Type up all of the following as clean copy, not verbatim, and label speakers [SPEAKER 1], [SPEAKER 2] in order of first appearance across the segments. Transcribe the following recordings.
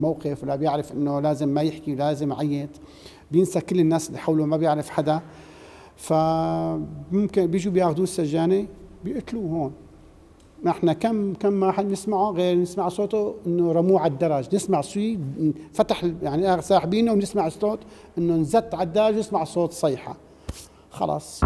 [SPEAKER 1] موقف ولا بيعرف انه لازم ما يحكي ولازم يعيط، بينسى كل الناس اللي حوله، ما بيعرف حدا. فممكن بيجوا بياخذوه السجانه بيقتلوه هون. نحن كم واحد نسمعه غير نسمع صوته انه رموه على الدرج، نسمع شيء فتح يعني ساحبينه ونسمع صوت انه نزت على الدرج، نسمع صوت صيحه خلاص.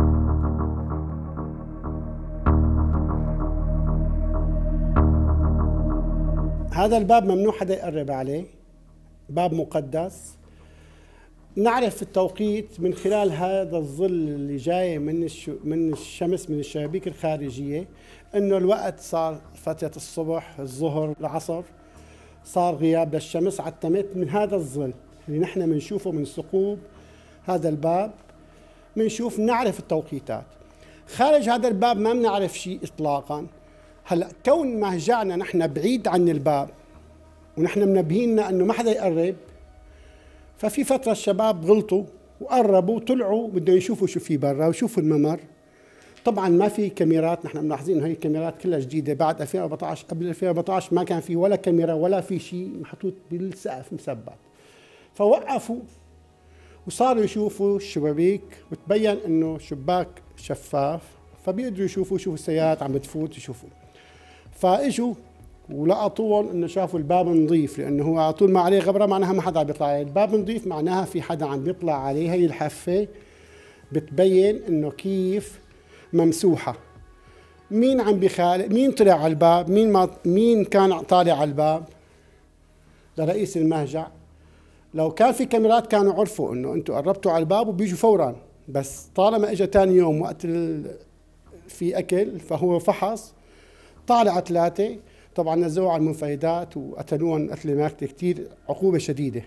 [SPEAKER 1] هذا الباب ممنوع حدا يقرب عليه، باب مقدس. نعرف التوقيت من خلال هذا الظل اللي جاي من الشمس من الشبابيك الخارجية، انه الوقت صار فترة الصبح، الظهر، العصر، صار غياب للشمس. عتمت من هذا الظل اللي نحن بنشوفه من ثقوب هذا الباب، بنشوف نعرف التوقيتات. خارج هذا الباب ما بنعرف شيء اطلاقا. هلا كون مهجعنا نحن بعيد عن الباب ونحن منبهيننا انه ما حدا يقرب، ففي فترة الشباب غلطوا وقربوا وطلعوا بدهم يشوفوا شو في برا ويشوفوا الممر. طبعا ما في كاميرات، نحن ملاحظين انه هي الكاميرات كلها جديدة بعد 2014. قبل 2014 ما كان في ولا كاميرا ولا في شيء محطوط بالسقف مثبت. فوقفوا وصاروا يشوفوا الشبابيك وتبين انه شباك شفاف، فبيقدروا يشوفوا السيارات عم بتفوت يشوفوا. فاجوا ولقطوهم انه شافوا الباب نظيف، لانه هو على طول ما عليه غبره معناها ما حدا عم بيطلع عليه. الباب نظيف معناها في حدا عم بيطلع عليه. هي الحافه بتبين انه كيف ممسوحه. مين عم بيخالق؟ مين طلع على الباب؟ مين كان طالع على الباب؟ لرئيس المهجع. لو كان في كاميرات كانوا عرفوا انه انتم قربتوا على الباب وبيجوا فورا، بس طالما اجى ثاني يوم وقت في اكل فهو فحص، طالع 3. طبعا نزلوه على المنفذات وقتلوهم قتله ماكته كثير، عقوبه شديده.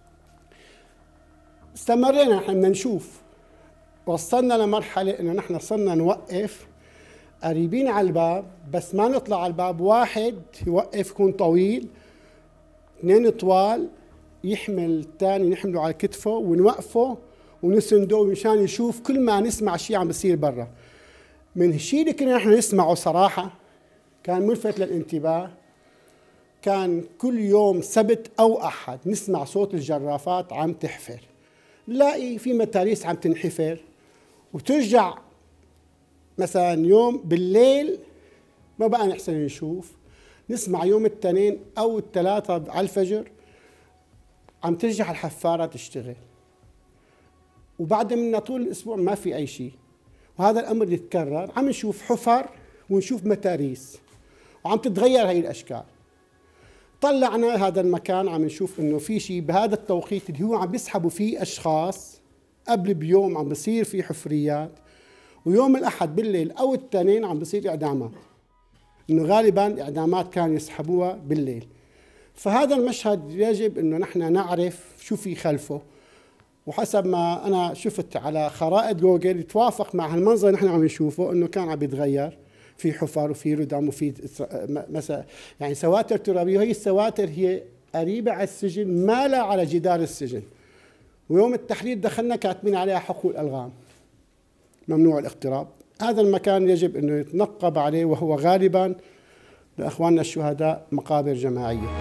[SPEAKER 1] استمرينا نحن بدنا نشوف، وصلنا لمرحله انه نحن صرنا نوقف قريبين على الباب، بس ما نطلع على الباب. واحد يوقف يكون طويل، 2 طوال يحمل الثاني نحمله على كتفه ونوقفه ونسنده مشان يشوف كل ما نسمع شيء عم بيصير برا. من الشيء اللي كنا نحن نسمعه صراحه كان ملفت للانتباه. كان كل يوم سبت أو أحد نسمع صوت الجرافات عم تحفر، نلاقي في متاريس عم تنحفر وترجع. مثلا يوم بالليل ما بقى نحسن نشوف، نسمع يوم الاثنين أو الثلاثة على الفجر عم ترجع الحفارة تشتغل، وبعد منا طول الأسبوع ما في أي شيء. وهذا الأمر يتكرر، عم نشوف حفر ونشوف متاريس وعم تتغير هي الأشكال. طلعنا هذا المكان عم نشوف انه في شيء بهذا التوقيت اللي هو عم بيسحبوا فيه اشخاص، قبل بيوم عم بصير في حفريات، ويوم الاحد بالليل او الاثنين عم بصير اعدامات، انه غالبا اعدامات كانوا يسحبوها بالليل. فهذا المشهد يجب انه نحن نعرف شو في خلفه، وحسب ما انا شفت على خرائط جوجل يتوافق مع هالمنظر اللي نحن عم نشوفه، انه كان عم بيتغير في حفر وفي ردم وفي مثلا يعني سواتر ترابيه. وهي السواتر هي قريبه على السجن، ما لا على جدار السجن. ويوم التحرير دخلنا كاتبين عليها حقوق الالغام، ممنوع الاقتراب. هذا المكان يجب انه يتنقب عليه، وهو غالبا لاخواننا الشهداء مقابر جماعيه.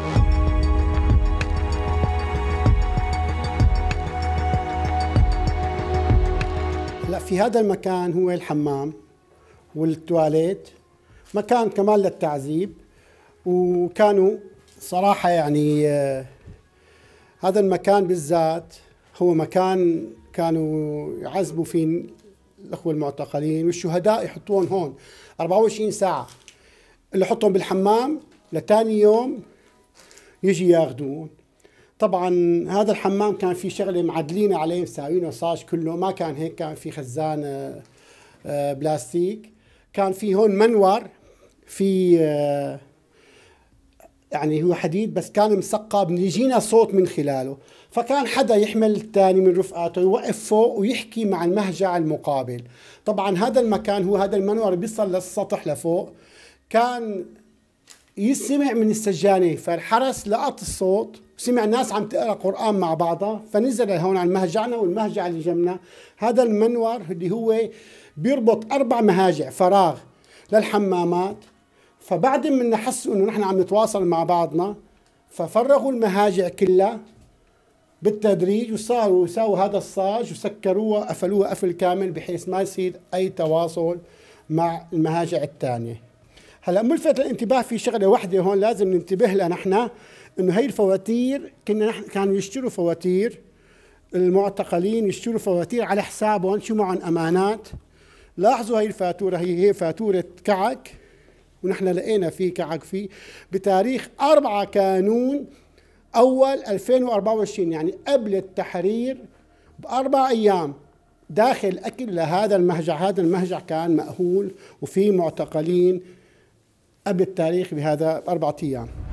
[SPEAKER 1] لا، في هذا المكان هو الحمام والتواليت، مكان كمان للتعذيب. وكانوا صراحة يعني هذا المكان بالذات هو مكان كانوا يعذبوا فيه الأخوة المعتقلين، والشهداء يحطوهم هون 24 ساعة. اللي يحطهم بالحمام لتاني يوم يجي ياخذون. طبعا هذا الحمام كان في شغلة معدلين عليه، مساوينه صاج كله، ما كان هيك، كان في خزان بلاستيك. كان في هون منور في يعني هو حديد بس كان مثقب، يجينا صوت من خلاله. فكان حدا يحمل الثاني من رفقاته يوقف فوق ويحكي مع المهجع المقابل. طبعا هذا المكان هو هذا المنور بيصل للسطح لفوق، كان يسمع من السجانة. فالحرس لقط الصوت وسمع ناس عم تقرأ قرآن مع بعضها، فنزل هون على مهجعنا والمهجع اللي جنبنا. هذا المنور اللي هو بيربط 4 مهاجع فراغ للحمامات. فبعد ما حسوا انه نحن عم نتواصل مع بعضنا، ففرغوا المهاجع كلها بالتدريج وصاروا يساووا هذا الصاج وسكروها قفلوها قفل كامل بحيث ما يصير أي تواصل مع المهاجع الثانية. هلا ملفت للانتباه في شغلة واحدة هون لازم ننتبه لها نحن، إنه هي الفواتير كانوا يشتروا فواتير، المعتقلين يشتروا فواتير على حسابهم، شو معهم أمانات. لاحظوا هي الفاتورة هي فاتورة كعك، ونحن لقينا في كعك فيه بتاريخ 4 كانون أول 2024، يعني قبل التحرير ب4 أيام داخل أكل لهذا المهجع. هذا المهجع كان مأهول وفيه معتقلين قبل التاريخ بهذا ب4 أيام.